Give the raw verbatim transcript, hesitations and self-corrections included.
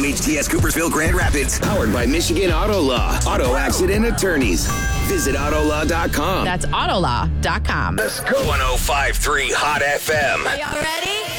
W H T S Coopersville, Grand Rapids. Powered by Michigan Auto Law. Auto accident attorneys. Visit auto law dot com. That's autolaw dot com. Let's go. one oh five point three Hot F M. Are y'all ready?